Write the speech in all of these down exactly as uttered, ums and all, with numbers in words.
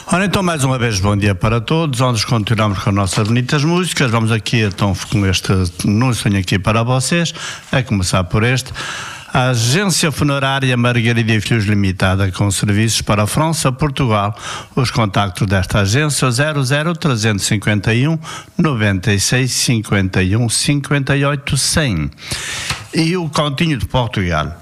Ora, então, mais uma vez, bom dia para todos. Onde continuamos com as nossas bonitas músicas. Vamos aqui, então, com este anúncio aqui para vocês. A começar por este. A Agência Funerária Margarida e Filhos Limitada, com serviços para a França, Portugal. Os contactos desta agência, zero zero trezentos e cinquenta e um, noventa e seis, cinquenta e um, cinquenta e oito, cem. E o Continho de Portugal.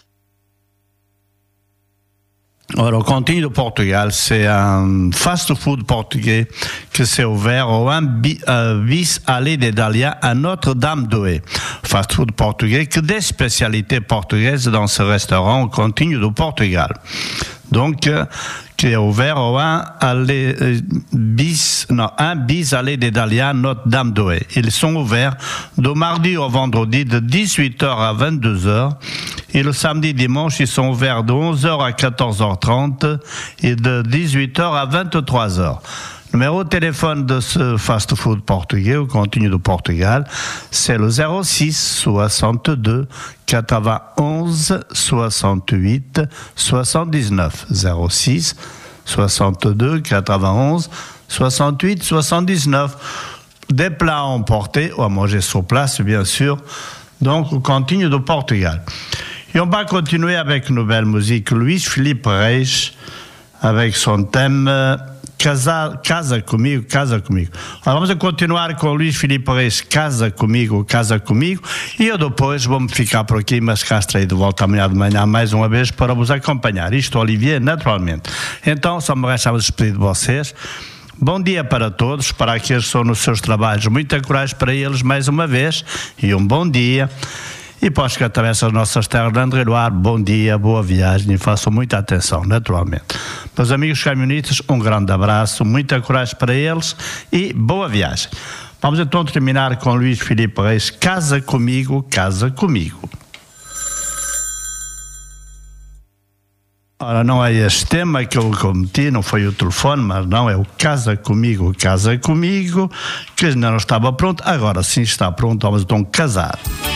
Ora, o Continho de Portugal, c'est un fast-food portugais qui s'est ouvert au un bis allée des Dahlias à Notre-Dame-de-Haye. Fast-food portugais que des spécialités portugaises dans ce restaurant au Continho de Portugal. Donc, euh, qui est ouvert au un allée, euh, bis, non, un bis allée des Dahlias, Notre-Dame-de-Haye. Ils sont ouverts de mardi au vendredi de dix-huit heures à vingt-deux heures. Et le samedi dimanche, ils sont ouverts de onze heures à quatorze heures trente et de dix-huit heures à vingt-trois heures. Numéro de téléphone de ce fast-food portugais au Continho de Portugal, c'est le zéro six soixante-deux quatre-vingt-onze soixante-huit soixante-dix-neuf. zéro six soixante-deux quatre-vingt-onze soixante-huit soixante-dix-neuf. Des plats emportés ou à manger sur place, bien sûr, donc au Continho de Portugal. Et on va continuer avec une nouvelle musique, Luís Filipe Reis, avec son thème Casa, casa Comigo, Casa Comigo. Ora, vamos a continuar com o Luís Filipe Reis, Casa Comigo, Casa Comigo, e eu depois vou-me ficar por aqui, mas cá estarei de volta amanhã de manhã mais uma vez para vos acompanhar. Isto, Olivier, naturalmente. Então, só me resta despedir de vocês. Bom dia para todos, para aqueles que estão nos seus trabalhos, muita coragem para eles mais uma vez, e um bom dia. E para os que atravessam as nossas terras de André-Loire, bom dia, boa viagem e façam muita atenção, naturalmente. Para os amigos caminhonistas, um grande abraço, muita coragem para eles e boa viagem. Vamos então terminar com Luís Filipe Reis, Casa Comigo, Casa Comigo. Ora, não é este tema que eu cometi, não foi o telefone, mas não, é o Casa Comigo, Casa Comigo, que ainda não estava pronto, agora sim está pronto, vamos então casar.